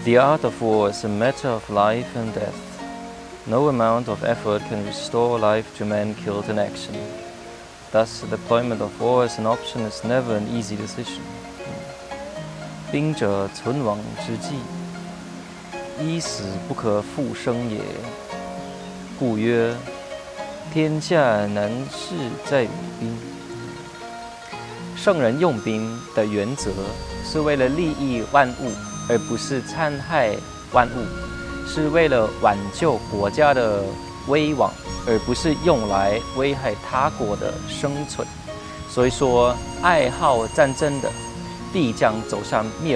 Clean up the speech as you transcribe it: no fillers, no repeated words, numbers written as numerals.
The art of war is a matter of life and death. No amount of effort can restore life to men killed in action. Thus, the deployment of war as an option is never an easy decision. 兵者，存亡之计，衣食不可复生也。故曰：天下难事在于兵。圣人用兵的原则是为了利益万物，而不是残害万物；是为了挽救国家的威望，而不是用来危害他国的生存。所以说，爱好战争的，必将走向灭